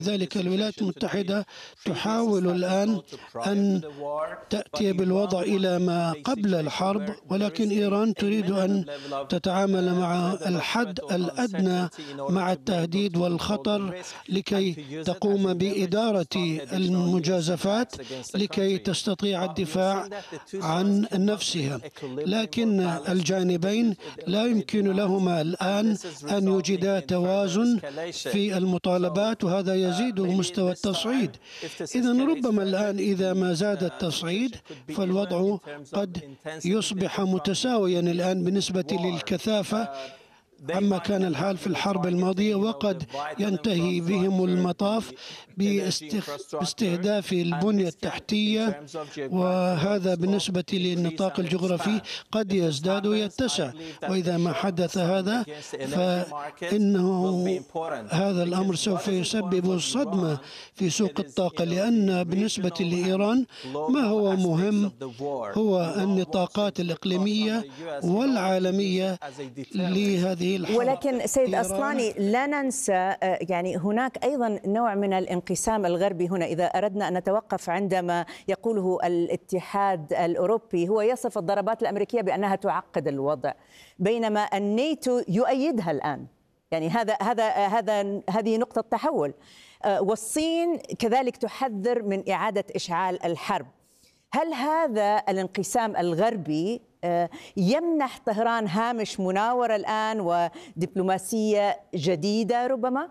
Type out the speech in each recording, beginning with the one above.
ذلك الولايات المتحدة تحاول الآن أن تأتي بالوضع إلى ما قبل الحرب، ولكن إيران تريد أن تتعامل مع الحد الأدنى مع التهديد والخطر لكي تقوم بإدارة المجازفات لكي تستطيع الدفاع عن نفسها. لكن الجانبين لا يمكن لهما الآن أن يوجدا توازن في المطالبات، وهذا يزيد مستوى التصعيد. إذن ربما الآن إذا ما زاد التصعيد فالوضع قد يصبح متساويا الآن بالنسبة للكثافة عما كان الحال في الحرب الماضية، وقد ينتهي بهم المطاف باستهداف البنية التحتية، وهذا بالنسبة للنطاق الجغرافي قد يزداد ويتسع. وإذا ما حدث هذا فإنه هذا الأمر سوف يسبب صدمة في سوق الطاقة، لأن بالنسبة لإيران ما هو مهم هو النطاقات الإقليمية والعالمية لهذه الحرب. ولكن سيد أصلاني لا ننسى يعني هناك أيضا نوع من الانقسام الغربي هنا. إذا أردنا أن نتوقف عندما يقوله الاتحاد الأوروبي، هو يصف الضربات الأمريكية بأنها تعقد الوضع، بينما الناتو يؤيدها الآن. يعني هذه نقطة تحول. والصين كذلك تحذر من إعادة إشعال الحرب. هل هذا الانقسام الغربي يمنح طهران هامش مناورة الآن ودبلوماسية جديدة ربما؟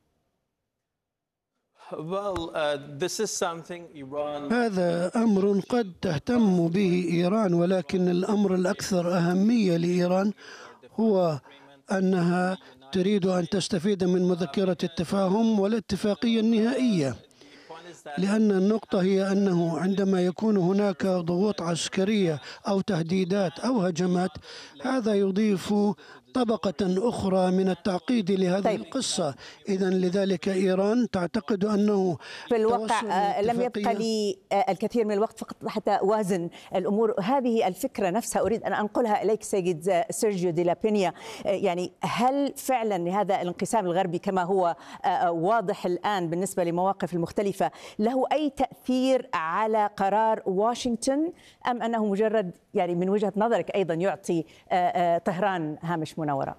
هذا أمر قد تهتم به إيران، ولكن الأمر الأكثر أهمية لإيران هو أنها تريد أن تستفيد من مذكرة التفاهم والاتفاقية النهائية، لأن النقطة هي أنه عندما يكون هناك ضغوط عسكرية أو تهديدات أو هجمات، هذا يضيف طبقة أخرى من التعقيد لهذه القصة. إذن لذلك إيران تعتقد أنه في الواقع لم يبقى لي الكثير من الوقت فقط حتى أوازن الأمور. هذه الفكرة نفسها أريد أن أنقلها إليك سيد سيرجيو دي لا بينيا. يعني هل فعلا هذا الانقسام الغربي كما هو واضح الآن بالنسبة لمواقف المختلفة له أي تأثير على قرار واشنطن، أم أنه مجرد يعني من وجهة نظرك أيضا يعطي طهران هامش مناورة؟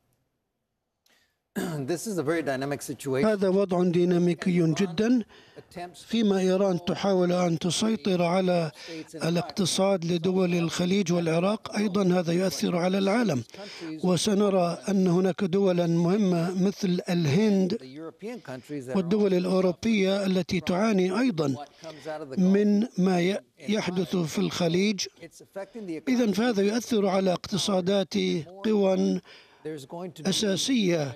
هذا وضع ديناميكي جدا، فيما إيران تحاول أن تسيطر على الاقتصاد لدول الخليج والعراق، أيضا هذا يؤثر على العالم. وسنرى أن هناك دولا مهمة مثل الهند والدول الأوروبية التي تعاني أيضا من ما يحدث في الخليج. إذن فهذا يؤثر على اقتصادات قوى أساسية،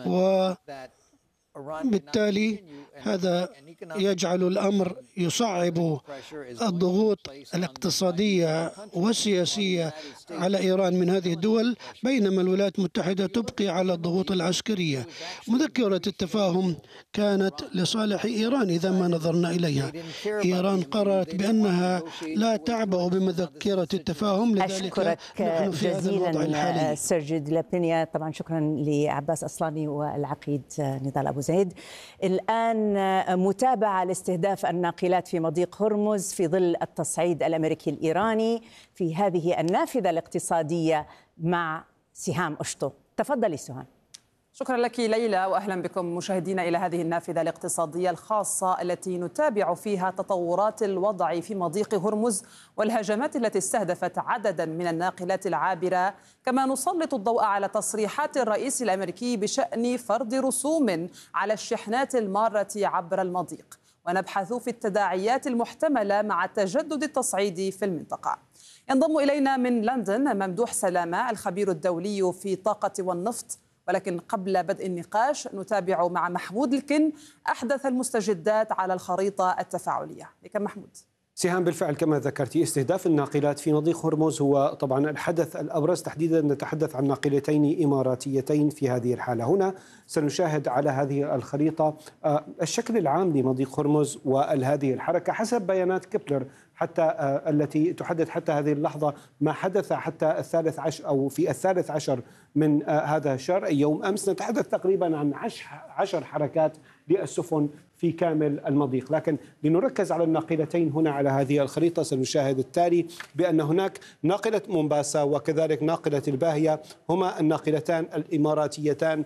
وبالتالي هذا يجعل الأمر يصعب الضغوط الاقتصادية والسياسية على إيران من هذه الدول، بينما الولايات المتحدة تبقي على الضغوط العسكرية. مذكرة التفاهم كانت لصالح إيران إذا ما نظرنا إليها. إيران قررت بأنها لا تعبأ بمذكرة التفاهم، لذلك نحن في هذا الوضع الحالي. سيرجيو دي لا بينيا، طبعا شكرا لعباس أصلاني والعقيد نضال أبو زيد. الآن متابعة لاستهداف الناقلات في مضيق هرمز في ظل التصعيد الأمريكي الإيراني في هذه النافذة الاقتصادية مع سهام أشطو. تفضلي سهام. شكرا لك ليلى، وأهلا بكم مشاهدينا إلى هذه النافذة الاقتصادية الخاصة التي نتابع فيها تطورات الوضع في مضيق هرمز والهجمات التي استهدفت عددا من الناقلات العابرة، كما نسلط الضوء على تصريحات الرئيس الأمريكي بشأن فرض رسوم على الشحنات المارة عبر المضيق، ونبحث في التداعيات المحتملة مع تجدد التصعيد في المنطقة. ينضم إلينا من لندن ممدوح سلامة الخبير الدولي في الطاقة والنفط، ولكن قبل بدء النقاش نتابع مع محمود الكن أحدث المستجدات على الخريطة التفاعلية. لك محمود. سهام، بالفعل كما ذكرتي استهداف الناقلات في مضيق هرمز هو طبعا الحدث الأبرز، تحديدا نتحدث عن ناقلتين إماراتيتين في هذه الحالة. هنا سنشاهد على هذه الخريطة الشكل العام لمضيق هرمز وهذه الحركة حسب بيانات كبلر حتى التي تحدد حتى هذه اللحظة ما حدث حتى الثالث عشر أو في الثالث عشر من هذا الشهر أي يوم أمس. نتحدث تقريبا عن 10 حركات للسفن في كامل المضيق. لكن لنركز على الناقلتين هنا على هذه الخريطة سنشاهد التالي بأن هناك ناقلة مومباسا وكذلك ناقلة الباهية هما الناقلتان الإماراتيتان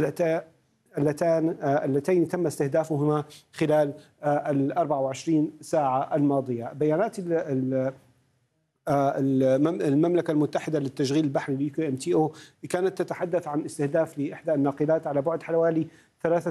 اللتين تم استهدافهما خلال ال 24 ساعة الماضية. بيانات المملكة المتحدة للتشغيل البحري اليو كي ام تي او كانت تتحدث عن استهداف لإحدى الناقلات على بعد حوالي